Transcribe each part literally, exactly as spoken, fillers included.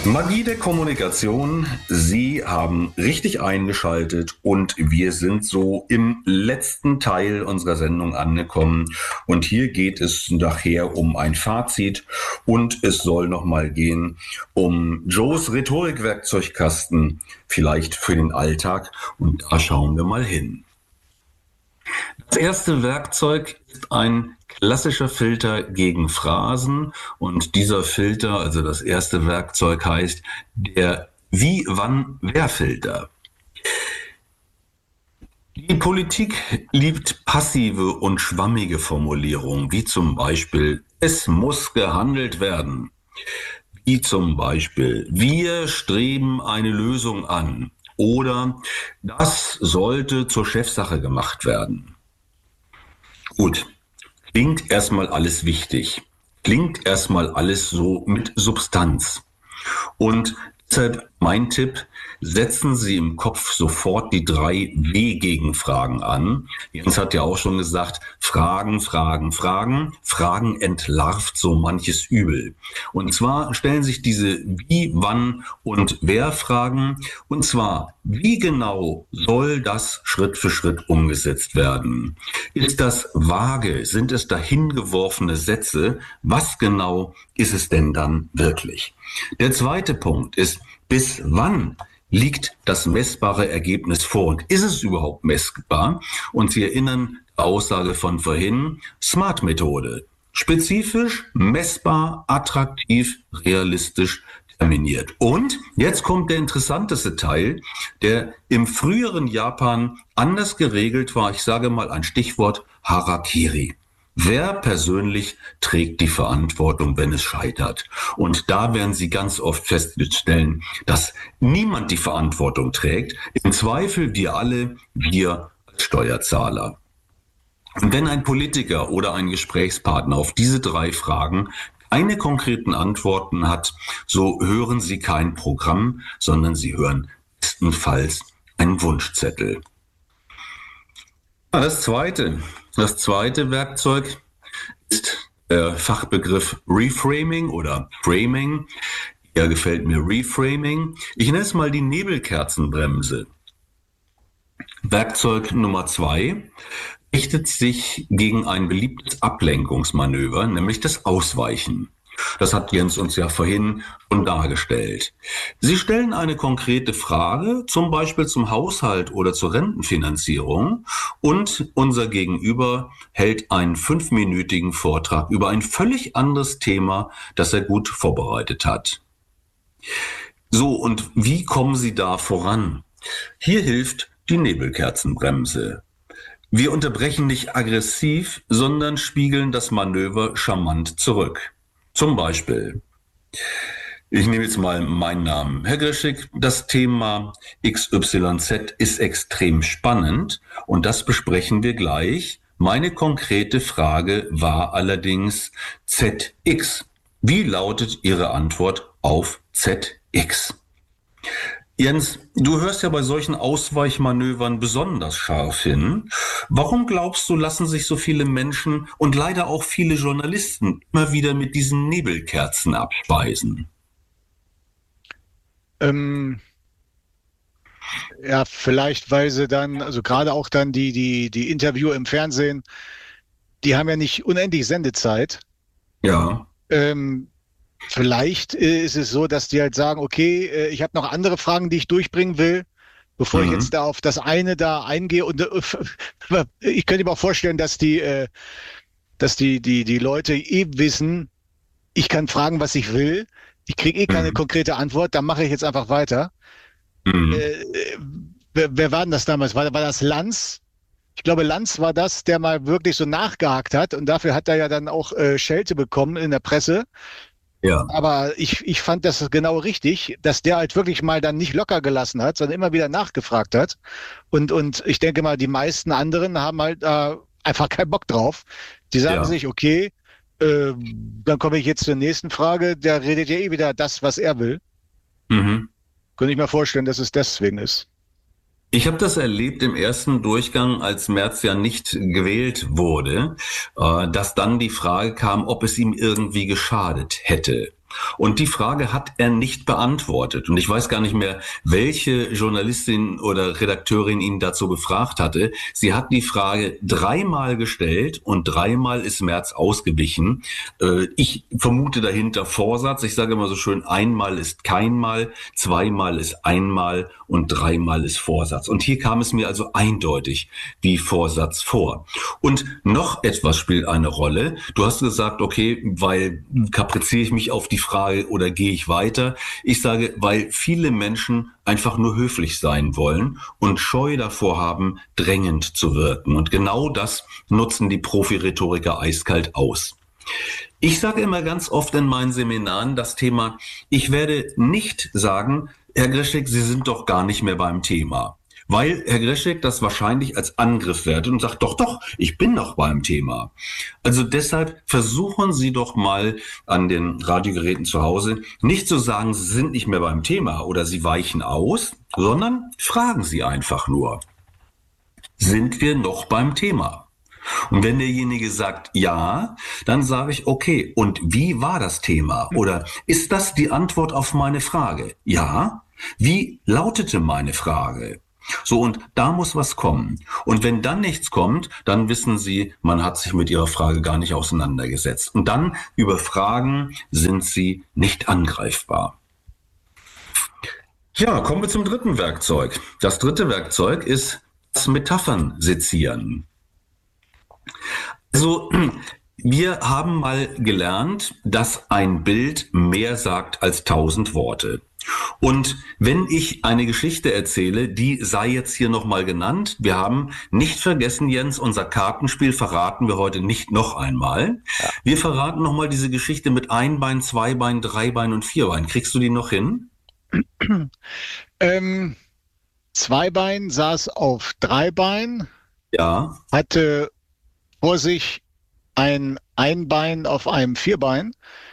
Magie der Kommunikation. Sie haben richtig eingeschaltet und wir sind so im letzten Teil unserer Sendung angekommen. Und hier geht es nachher um ein Fazit und es soll nochmal gehen um Joes Rhetorikwerkzeugkasten, vielleicht für den Alltag. Und da schauen wir mal hin. Das erste Werkzeug ist ein klassischer Filter gegen Phrasen und dieser Filter, also das erste Werkzeug, heißt der Wie, Wann, Wer-Filter. Die Politik liebt passive und schwammige Formulierungen, wie zum Beispiel es muss gehandelt werden, wie zum Beispiel wir streben eine Lösung an oder das sollte zur Chefsache gemacht werden. Gut. Klingt erstmal alles wichtig, klingt erstmal alles so mit Substanz. Und deshalb mein Tipp, setzen Sie im Kopf sofort die drei W-Gegenfragen an. Jens hat ja auch schon gesagt, Fragen, Fragen, Fragen. Fragen entlarvt so manches Übel. Und zwar stellen sich diese Wie, Wann und Wer-Fragen. Und zwar, wie genau soll das Schritt für Schritt umgesetzt werden? Ist das vage? Sind es dahingeworfene Sätze? Was genau ist es denn dann wirklich? Der zweite Punkt ist, bis wann liegt das messbare Ergebnis vor? Und ist es überhaupt messbar? Und Sie erinnern die Aussage von vorhin, SMART-Methode. Spezifisch, messbar, attraktiv, realistisch, terminiert. Und jetzt kommt der interessanteste Teil, der im früheren Japan anders geregelt war. Ich sage mal ein Stichwort Harakiri. Wer persönlich trägt die Verantwortung, wenn es scheitert? Und da werden Sie ganz oft feststellen, dass niemand die Verantwortung trägt. Im Zweifel wir alle, wir als Steuerzahler. Und wenn ein Politiker oder ein Gesprächspartner auf diese drei Fragen keine konkreten Antworten hat, so hören Sie kein Programm, sondern Sie hören bestenfalls einen Wunschzettel. Das zweite, das zweite Werkzeug ist der Fachbegriff Reframing oder Framing. Hier gefällt mir Reframing. Ich nenne es mal die Nebelkerzenbremse. Werkzeug Nummer zwei richtet sich gegen ein beliebtes Ablenkungsmanöver, nämlich das Ausweichen. Das hat Jens uns ja vorhin schon dargestellt. Sie stellen eine konkrete Frage, zum Beispiel zum Haushalt oder zur Rentenfinanzierung, und unser Gegenüber hält einen fünfminütigen Vortrag über ein völlig anderes Thema, das er gut vorbereitet hat. So, und wie kommen Sie da voran? Hier hilft die Nebelkerzenbremse. Wir unterbrechen nicht aggressiv, sondern spiegeln das Manöver charmant zurück. Zum Beispiel, ich nehme jetzt mal meinen Namen. Herr Grischig, das Thema X Y Z ist extrem spannend und das besprechen wir gleich. Meine konkrete Frage war allerdings Z X. Wie lautet Ihre Antwort auf Z X? Jens, du hörst ja bei solchen Ausweichmanövern besonders scharf hin. Warum glaubst du, lassen sich so viele Menschen und leider auch viele Journalisten immer wieder mit diesen Nebelkerzen abspeisen? Ähm, ja, vielleicht, weil sie dann, also gerade auch dann die, die, die Interviewer im Fernsehen, die haben ja nicht unendlich Sendezeit. Ja. Ähm, Vielleicht äh, ist es so, dass die halt sagen, okay, äh, ich habe noch andere Fragen, die ich durchbringen will, bevor Mhm. ich jetzt da auf das eine da eingehe. Und äh, ich könnte mir auch vorstellen, dass die, äh, dass die, die, die Leute eh wissen, ich kann fragen, was ich will. Ich kriege eh keine Mhm. konkrete Antwort, dann mache ich jetzt einfach weiter. Mhm. Äh, wer, wer war denn das damals? War, war das Lanz? Ich glaube, Lanz war das, der mal wirklich so nachgehakt hat. Und dafür hat er ja dann auch äh, Schelte bekommen in der Presse. Ja. Aber ich, ich fand das genau richtig, dass der halt wirklich mal dann nicht locker gelassen hat, sondern immer wieder nachgefragt hat. Und, und ich denke mal, die meisten anderen haben halt äh, einfach keinen Bock drauf. Die sagen Ja. sich, okay, äh, dann komme ich jetzt zur nächsten Frage. Der redet ja eh wieder das, was er will. Mhm. Könnte ich mir vorstellen, dass es deswegen ist. Ich habe das erlebt im ersten Durchgang, als Merz ja nicht gewählt wurde, äh, dass dann die Frage kam, ob es ihm irgendwie geschadet hätte. Und die Frage hat er nicht beantwortet. Und ich weiß gar nicht mehr, welche Journalistin oder Redakteurin ihn dazu befragt hatte. Sie hat die Frage dreimal gestellt und dreimal ist Merz ausgewichen. Ich vermute dahinter Vorsatz. Ich sage immer so schön, einmal ist keinmal, zweimal ist einmal und dreimal ist Vorsatz. Und hier kam es mir also eindeutig wie Vorsatz vor. Und noch etwas spielt eine Rolle. Du hast gesagt, okay, weil kapriziere ich mich auf die Frage oder gehe ich weiter? Ich sage, weil viele Menschen einfach nur höflich sein wollen und Scheu davor haben, drängend zu wirken. Und genau das nutzen die Profi-Rhetoriker eiskalt aus. Ich sage immer ganz oft in meinen Seminaren das Thema, ich werde nicht sagen, Herr Greschek, Sie sind doch gar nicht mehr beim Thema. Weil Herr Greschek das wahrscheinlich als Angriff wertet und sagt, doch, doch, ich bin noch beim Thema. Also deshalb versuchen Sie doch mal an den Radiogeräten zu Hause nicht zu sagen, Sie sind nicht mehr beim Thema oder Sie weichen aus, sondern fragen Sie einfach nur, sind wir noch beim Thema? Und wenn derjenige sagt ja, dann sage ich, okay, und wie war das Thema? Oder ist das die Antwort auf meine Frage? Ja. Wie lautete meine Frage? So, und da muss was kommen. Und wenn dann nichts kommt, dann wissen Sie, man hat sich mit Ihrer Frage gar nicht auseinandergesetzt. Und dann über Fragen sind Sie nicht angreifbar. Ja, kommen wir zum dritten Werkzeug. Das dritte Werkzeug ist das Metaphern sezieren. Also, wir haben mal gelernt, dass ein Bild mehr sagt als tausend Worte. Und wenn ich eine Geschichte erzähle, die sei jetzt hier nochmal genannt. Wir haben nicht vergessen, Jens, unser Kartenspiel verraten wir heute nicht noch einmal. Ja. Wir verraten nochmal diese Geschichte mit Einbein, Zweibein, Dreibein und Vierbein. Kriegst du die noch hin? ähm, Zweibein saß auf Dreibein. Ja. Hatte vor sich ein Einbein auf einem Vierbein.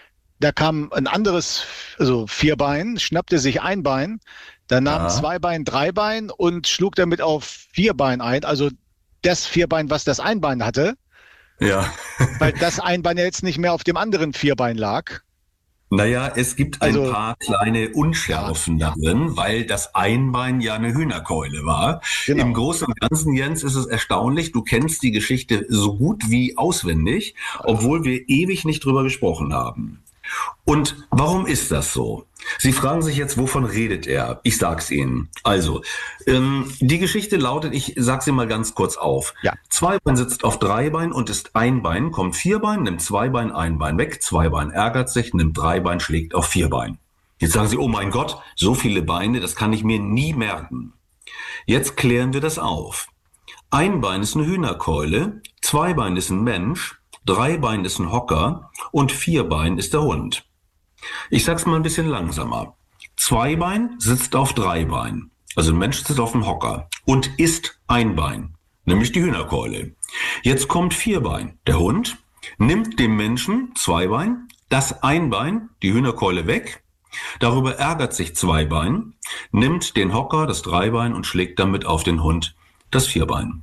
Da kam ein anderes, also Vierbein, schnappte sich ein Bein, dann nahm ja. Zweibein Dreibein und schlug damit auf Vierbein ein, also das Vierbein, was das Einbein hatte. Ja. Weil das Einbein ja jetzt nicht mehr auf dem anderen Vierbein lag. Naja, es gibt ein also, paar kleine Unschärfen ja, da drin, weil das Einbein ja eine Hühnerkeule war. Genau. Im Großen und Ganzen, Jens, ist es erstaunlich, du kennst die Geschichte so gut wie auswendig, obwohl wir ewig nicht drüber gesprochen haben. Und warum ist das so? Sie fragen sich jetzt, wovon redet er? Ich sag's Ihnen. Also, ähm, die Geschichte lautet, ich sag's Ihnen mal ganz kurz auf. Ja. Zweibein sitzt auf Dreibein und ist Einbein, kommt Vierbein, nimmt Zweibein, Einbein weg, Zweibein ärgert sich, nimmt Dreibein, schlägt auf Vierbein. Jetzt sagen Sie, oh mein Gott, so viele Beine, das kann ich mir nie merken. Jetzt klären wir das auf. Einbein ist eine Hühnerkeule, Zweibein ist ein Mensch, Dreibein ist ein Hocker und Vierbein ist der Hund. Ich sag's mal ein bisschen langsamer. Zweibein sitzt auf Dreibein, also ein Mensch sitzt auf dem Hocker und isst Einbein, nämlich die Hühnerkeule. Jetzt kommt Vierbein, der Hund, nimmt dem Menschen Zweibein, das Einbein, die Hühnerkeule weg. Darüber ärgert sich Zweibein, nimmt den Hocker, das Dreibein und schlägt damit auf den Hund, das Vierbein.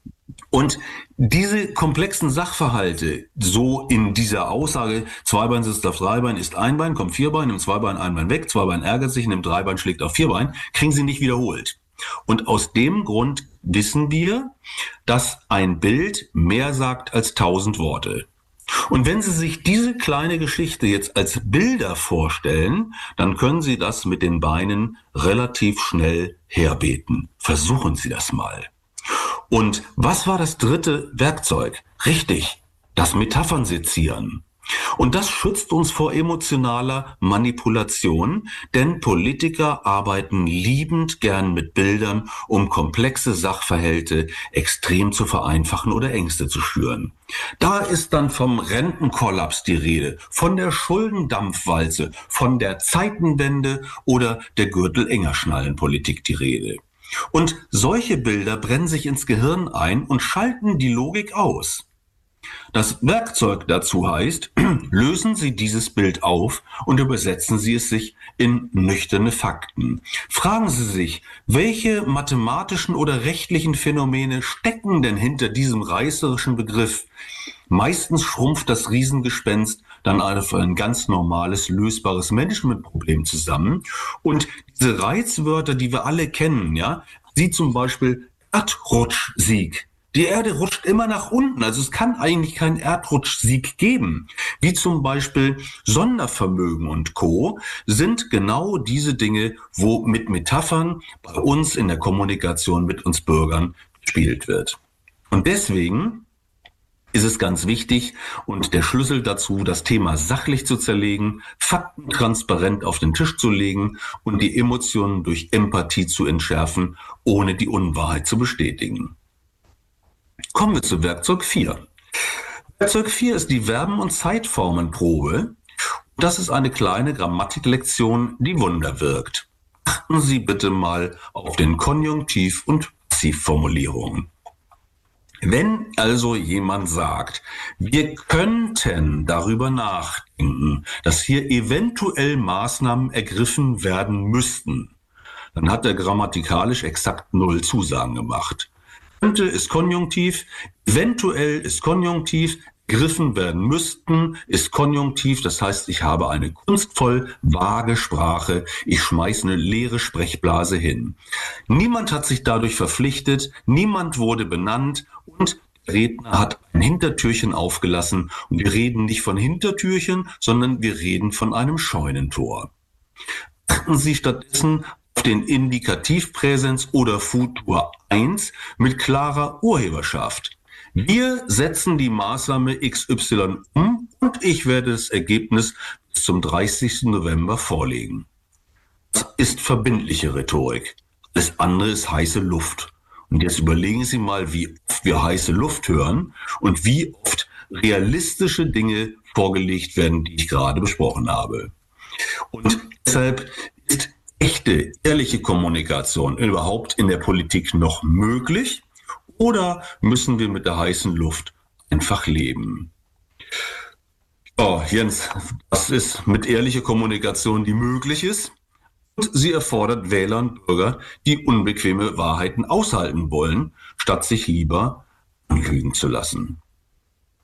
Und diese komplexen Sachverhalte, so in dieser Aussage, Zweibein sitzt auf Dreibein, ist Einbein, kommt Vierbein, nimmt Zweibein, Einbein weg, Zweibein ärgert sich, nimmt Dreibein, schlägt auf Vierbein, kriegen Sie nicht wiederholt. Und aus dem Grund wissen wir, dass ein Bild mehr sagt als tausend Worte. Und wenn Sie sich diese kleine Geschichte jetzt als Bilder vorstellen, dann können Sie das mit den Beinen relativ schnell herbeten. Versuchen Sie das mal. Und was war das dritte Werkzeug? Richtig, das Metaphern sezieren. Und das schützt uns vor emotionaler Manipulation, denn Politiker arbeiten liebend gern mit Bildern, um komplexe Sachverhalte extrem zu vereinfachen oder Ängste zu schüren. Da ist dann vom Rentenkollaps die Rede, von der Schuldendampfwalze, von der Zeitenwende oder der Gürtel-enger-Schnallen-Politik die Rede. Und solche Bilder brennen sich ins Gehirn ein und schalten die Logik aus. Das Werkzeug dazu heißt, lösen Sie dieses Bild auf und übersetzen Sie es sich in nüchterne Fakten. Fragen Sie sich, welche mathematischen oder rechtlichen Phänomene stecken denn hinter diesem reißerischen Begriff? Meistens schrumpft das Riesengespenst dann einfach ein ganz normales, lösbares Managementproblem zusammen. Und diese Reizwörter, die wir alle kennen, ja, wie zum Beispiel Erdrutschsieg. Die Erde rutscht immer nach unten, also es kann eigentlich keinen Erdrutschsieg geben. Wie zum Beispiel Sondervermögen und Co. sind genau diese Dinge, wo mit Metaphern bei uns in der Kommunikation mit uns Bürgern gespielt wird. Und deswegen ist es ganz wichtig und der Schlüssel dazu, das Thema sachlich zu zerlegen, Fakten transparent auf den Tisch zu legen und die Emotionen durch Empathie zu entschärfen, ohne die Unwahrheit zu bestätigen. Kommen wir zu Werkzeug vier. Werkzeug vier ist die Verben- und Zeitformenprobe. Das ist eine kleine Grammatiklektion, die Wunder wirkt. Achten Sie bitte mal auf den Konjunktiv- und Passivformulierungen. Wenn also jemand sagt, wir könnten darüber nachdenken, dass hier eventuell Maßnahmen ergriffen werden müssten, dann hat er grammatikalisch exakt null Zusagen gemacht. Könnte ist Konjunktiv, eventuell ist Konjunktiv, ergriffen werden müssten ist Konjunktiv, das heißt, ich habe eine kunstvoll vage Sprache, ich schmeiße eine leere Sprechblase hin. Niemand hat sich dadurch verpflichtet, niemand wurde benannt und der Redner hat ein Hintertürchen aufgelassen und wir reden nicht von Hintertürchen, sondern wir reden von einem Scheunentor. Achten Sie stattdessen auf den Indikativpräsens oder Futur eins mit klarer Urheberschaft. Wir setzen die Maßnahme X Y um und ich werde das Ergebnis bis zum dreißigsten November vorlegen. Das ist verbindliche Rhetorik. Das andere ist heiße Luft. Und jetzt überlegen Sie mal, wie oft wir heiße Luft hören und wie oft realistische Dinge vorgelegt werden, die ich gerade besprochen habe. Und deshalb ist echte, ehrliche Kommunikation überhaupt in der Politik noch möglich? Oder müssen wir mit der heißen Luft einfach leben? Oh, Jens, das ist mit ehrlicher Kommunikation, die möglich ist. Und sie erfordert Wähler und Bürger, die unbequeme Wahrheiten aushalten wollen, statt sich lieber anlügen zu lassen.